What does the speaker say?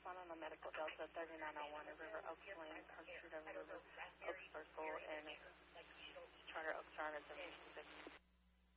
respond on the Medical Delta 3901 at River Oaks Lane, Park Street over River Oaks Circle, and Charter Oaks Drive at 766.